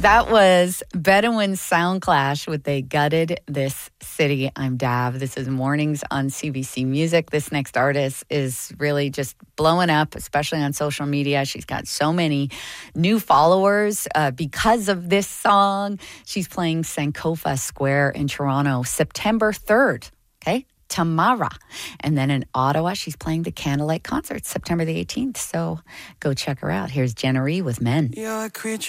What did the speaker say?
That was Bedouin Sound Clash with They Gutted This City. I'm Dav. This is Mornings on CBC Music. This next artist is really just blowing up, especially on social media. She's got so many new followers because of this song. She's playing Sankofa Square in Toronto September 3rd. Okay? Tamara. And then in Ottawa, she's playing the Candlelight Concert September the 18th. So go check her out. Here's Jenna Ree with Men. You're a creature